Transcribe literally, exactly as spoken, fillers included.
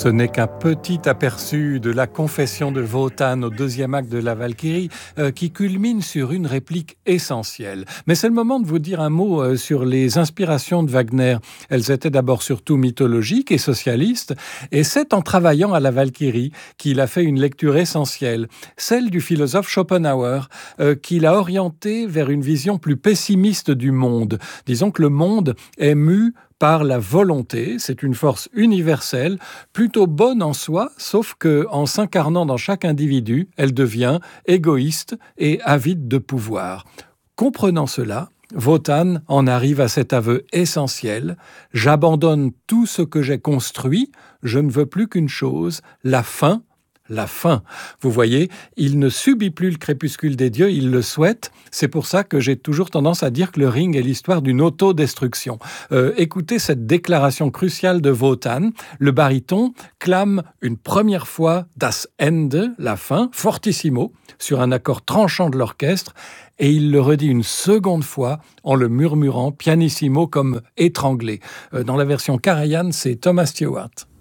Ce n'est qu'un petit aperçu de la confession de Wotan au deuxième acte de la Valkyrie euh, qui culmine sur une réplique essentielle. Mais c'est le moment de vous dire un mot euh, sur les inspirations de Wagner. Elles étaient d'abord surtout mythologiques et socialistes, et c'est en travaillant à la Valkyrie qu'il a fait une lecture essentielle, celle du philosophe Schopenhauer, euh, qu'il a orienté vers une vision plus pessimiste du monde. Disons que le monde est mu par la volonté, c'est une force universelle, plutôt bonne en soi, sauf que, en s'incarnant dans chaque individu, elle devient égoïste et avide de pouvoir. Comprenant cela, Wotan en arrive à cet aveu essentiel: j'abandonne tout ce que j'ai construit, je ne veux plus qu'une chose, la fin. La fin. Vous voyez, il ne subit plus le crépuscule des dieux, il le souhaite. C'est pour ça que j'ai toujours tendance à dire que le ring est l'histoire d'une autodestruction. Euh, écoutez cette déclaration cruciale de Wotan. Le baryton clame une première fois Das Ende, la fin, fortissimo, sur un accord tranchant de l'orchestre, et il le redit une seconde fois en le murmurant pianissimo comme étranglé. Euh, dans la version Karajan, c'est Thomas Stewart.